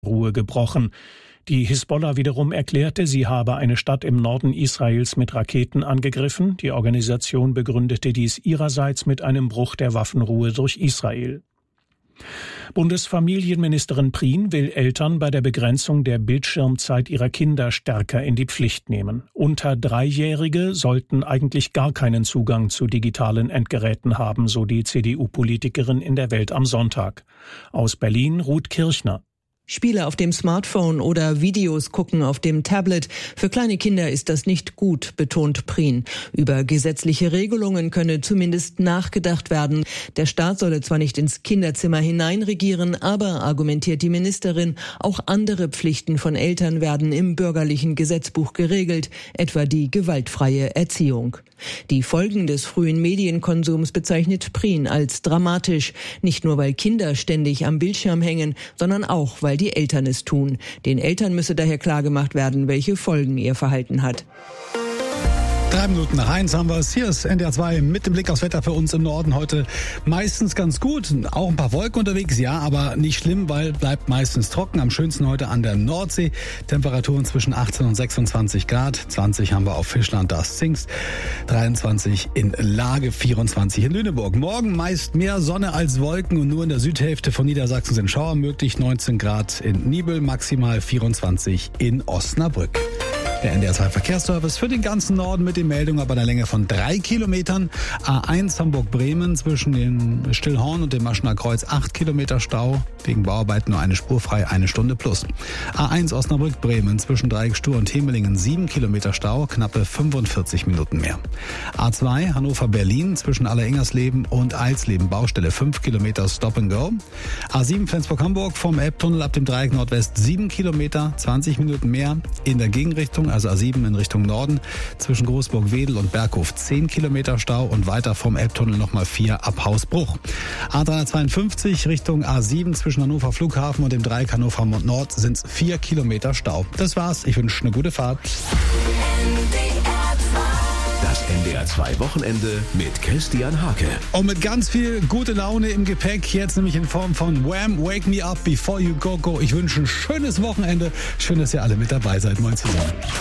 Ruhe gebrochen. Die Hisbollah wiederum erklärte, sie habe eine Stadt im Norden Israels mit Raketen angegriffen. Die Organisation begründete dies ihrerseits mit einem Bruch der Waffenruhe durch Israel. Bundesfamilienministerin Prien will Eltern bei der Begrenzung der Bildschirmzeit ihrer Kinder stärker in die Pflicht nehmen. Unter 3-Jährige sollten eigentlich gar keinen Zugang zu digitalen Endgeräten haben, so die CDU-Politikerin in der Welt am Sonntag. Aus Berlin Ruth Kirchner. Spiele auf dem Smartphone oder Videos gucken auf dem Tablet. Für kleine Kinder ist das nicht gut, betont Prien. Über gesetzliche Regelungen könne zumindest nachgedacht werden. Der Staat solle zwar nicht ins Kinderzimmer hineinregieren, aber, argumentiert die Ministerin, auch andere Pflichten von Eltern werden im bürgerlichen Gesetzbuch geregelt, etwa die gewaltfreie Erziehung. Die Folgen des frühen Medienkonsums bezeichnet Prien als dramatisch. Nicht nur, weil Kinder ständig am Bildschirm hängen, sondern auch, weil die Eltern es tun. Den Eltern müsse daher klargemacht werden, welche Folgen ihr Verhalten hat. 3 Minuten nach 1 haben wir es. Hier ist NDR 2 mit dem Blick aufs Wetter für uns im Norden heute meistens ganz gut. Auch ein paar Wolken unterwegs, ja, aber nicht schlimm, weil bleibt meistens trocken. Am schönsten heute an der Nordsee. Temperaturen zwischen 18 und 26 Grad. 20 haben wir auf Fischland, das Zingst. 23 in Lage, 24 in Lüneburg. Morgen meist mehr Sonne als Wolken und nur in der Südhälfte von Niedersachsen sind Schauer möglich. 19 Grad in Nibel, maximal 24 in Osnabrück. Der NDR 2 Verkehrsservice für den ganzen Norden mit den Meldungen ab einer Länge von 3 Kilometern. A1 Hamburg-Bremen zwischen dem Stillhorn und dem Maschener Kreuz 8 Kilometer Stau. Wegen Bauarbeiten nur eine Spur frei, 1 Stunde plus. A1 Osnabrück-Bremen zwischen Dreieckstuhl und Hemelingen 7 Kilometer Stau, knappe 45 Minuten mehr. A2 Hannover-Berlin zwischen Allerengersleben und Eilsleben Baustelle 5 Kilometer Stop and Go. A7 Flensburg-Hamburg vom Elbtunnel ab dem Dreieck Nordwest 7 Kilometer, 20 Minuten mehr in der Gegenrichtung. Also A7 in Richtung Norden, zwischen Großburg-Wedel und Berghof 10 Kilometer Stau und weiter vom Elbtunnel nochmal 4 ab Hausbruch. A352 Richtung A7 zwischen Hannover Flughafen und dem Dreieck Hannover Nord sind 4 Kilometer Stau. Das war's, ich wünsche eine gute Fahrt. Das NDR 2 Wochenende mit Christian Hake. Und mit ganz viel gute Laune im Gepäck, jetzt nämlich in Form von Wham! Wake Me Up Before You Go Go. Ich wünsche ein schönes Wochenende. Schön, dass ihr alle mit dabei seid. Moin zusammen.